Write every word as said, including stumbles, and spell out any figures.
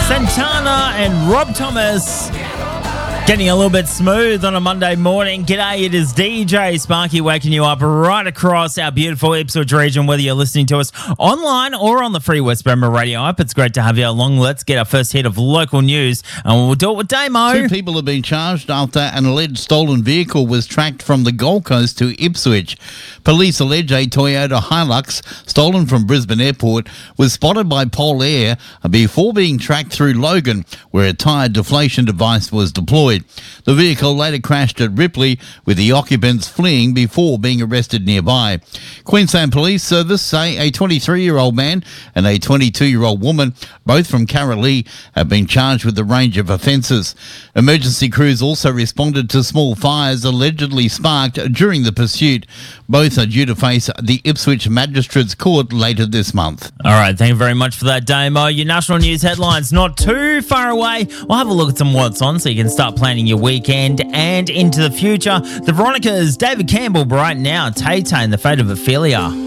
Santana and Rob Thomas getting a little bit smooth on a Monday morning. G'day, it is D J Sparky waking you up right across our beautiful Ipswich region, whether you're listening to us online or on the free West Bremer radio app. It's great to have you along. Let's get our first hit of local news, and we'll do it with Damo. Two people have been charged after an alleged stolen vehicle was tracked from the Gold Coast to Ipswich. Police allege a Toyota Hilux stolen from Brisbane Airport was spotted by Pol Air before being tracked through Logan, where a tyre deflation device was deployed. The vehicle later crashed at Ripley, with the occupants fleeing before being arrested nearby. Queensland Police Service say a twenty-three-year-old man and a twenty-two-year-old woman, both from Karalee, have been charged with a range of offences. Emergency crews also responded to small fires allegedly sparked during the pursuit. Both are due to face the Ipswich Magistrates Court later this month. All right, thank you very much for that, Damo. Your national news headlines not too far away. We'll have a look at some what's on so you can start planning your weekend and into the future. The Veronicas, David Campbell, right now, Tay Tay and the Fate of Ophelia.